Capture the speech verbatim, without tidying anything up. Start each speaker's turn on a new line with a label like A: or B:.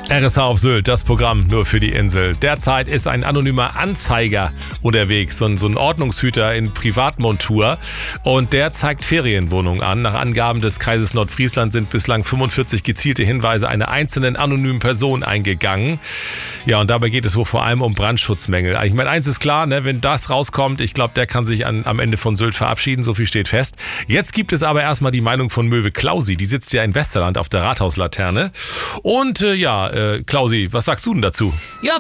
A: R S H auf Sylt, das Programm nur für die Insel. Derzeit ist ein anonymer Anzeiger unterwegs, so ein, so ein Ordnungshüter in Privatmontur. Und der zeigt Ferienwohnungen an. Nach Angaben des Kreises Nordfriesland sind bislang fünfundvierzig gezielte Hinweise einer einzelnen anonymen Person eingegangen. Ja, und dabei geht es wohl vor allem um Brandschutzmängel. Ich meine, eins ist klar, ne, wenn das rauskommt, ich glaube, der kann sich an, am Ende von Sylt verabschieden, so viel steht fest. Jetzt gibt es aber erstmal die Meinung von Möwe Klausi. Die sitzt ja in Westerland auf der Rathauslaterne. Und äh, ja, äh, Klausi, was sagst du denn dazu?
B: Ja,